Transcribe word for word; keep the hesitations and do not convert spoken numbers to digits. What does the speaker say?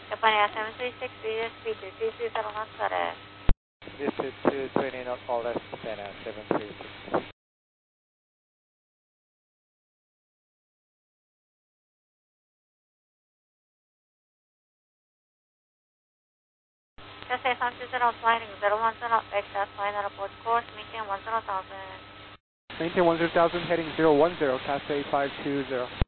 Japan seven three six, speed three three three zero knots, correct. This is two twenty knots, all less than seven three six. Just say seven two zero, flying zero one zero, exhaust final report course, maintain one zero thousand. Maintain one zero thousand, heading zero one zero, Cathay five two zero.